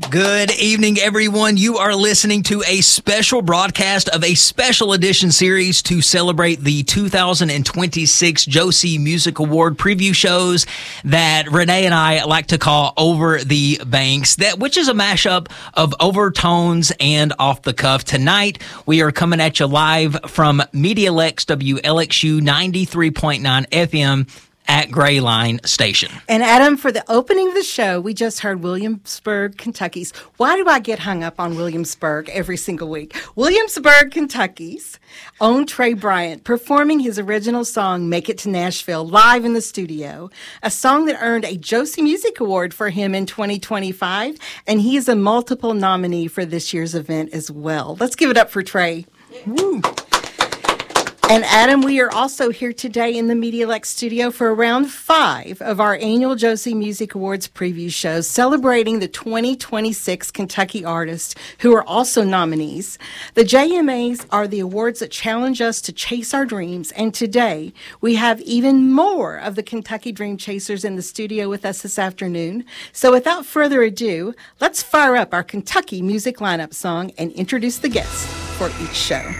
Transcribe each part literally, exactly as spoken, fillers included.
Good evening, everyone. You are listening to a special broadcast of a special edition series to celebrate the two thousand twenty-six Josie Music Award preview shows that Renee and I like to call Over the Banks, that which is a mashup of overtones and off the cuff. Tonight, we are coming at you live from Media Lex W L X U ninety-three point nine F M. At Gray Line Station. And Adam, for the opening of the show, we just heard Williamsburg, Kentucky's. Why do I get hung up on Williamsburg every single week? Williamsburg, Kentucky's own Trey Bryant performing his original song, Make It to Nashville, live in the studio. A song that earned a Josie Music Award for him in twenty twenty-five. And he is a multiple nominee for this year's event as well. Let's give it up for Trey. Woo. And Adam, we are also here today in the Media Lex studio for round five of our annual Josie Music Awards preview shows, celebrating the twenty twenty-six Kentucky artists who are also nominees. The J M As are the awards that challenge us to chase our dreams, and today we have even more of the Kentucky Dream Chasers in the studio with us this afternoon. So without further ado, let's fire up our Kentucky music lineup song and introduce the guests for each show.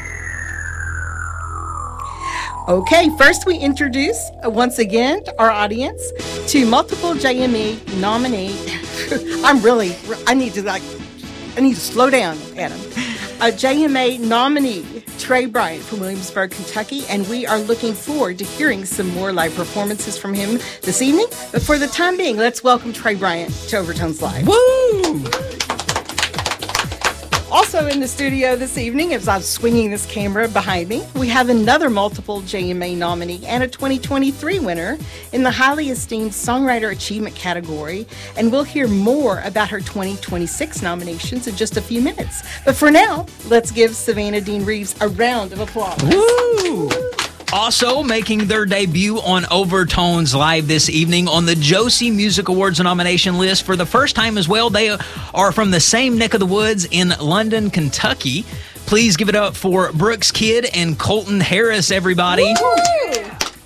Okay, first we introduce, uh, once again, our audience to multiple J M A nominee. I'm really, I need to like, I need to slow down, Adam. A J M A nominee, Trey Bryant from Williamsburg, Kentucky, and we are looking forward to hearing some more live performances from him this evening. But for the time being, let's welcome Trey Bryant to Overtones Live. Woo! Also in the studio this evening, as I'm swinging this camera behind me, we have another multiple J M A nominee and a twenty twenty-three winner in the highly esteemed Songwriter Achievement category, and we'll hear more about her twenty twenty-six nominations in just a few minutes. But for now, let's give Savannah Dean Reeves a round of applause. Woo! Also making their debut on Overtones Live this evening on the Josie Music Awards nomination list for the first time as well. They are from the same neck of the woods in London, Kentucky. Please give it up for Brooks Kidd and Colton Harris, everybody. Woo!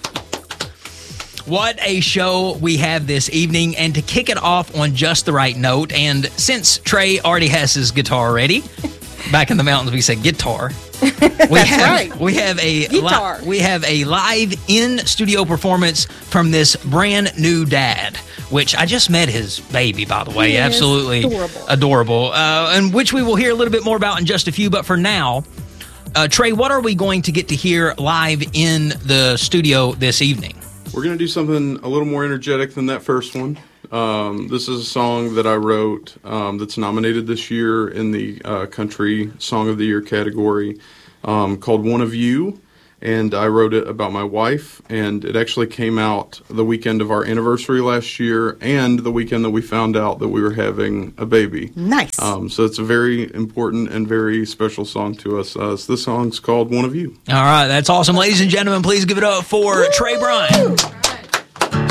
What a show we have this evening. And to kick it off on just the right note, and since Trey already has his guitar ready, back in the mountains we said guitar. We That's have, right. We have a Guitar. Li- we have a live in studio performance from this brand new dad, which I just met his baby, by the way. Yes, Absolutely adorable, adorable, uh, and which we will hear a little bit more about in just a few. But for now, uh, Trey, what are we going to get to hear live in the studio this evening? We're going to do something a little more energetic than that first one. Um, this is a song that I wrote um, that's nominated this year in the uh, Country Song of the Year category, um, called One of You, and I wrote it about my wife, and it actually came out the weekend of our anniversary last year and the weekend that we found out that we were having a baby. Nice. Um, so it's a very important and very special song to us. Uh, so this song's called One of You. All right, that's awesome. Ladies and gentlemen, please give it up for Trey Bryant.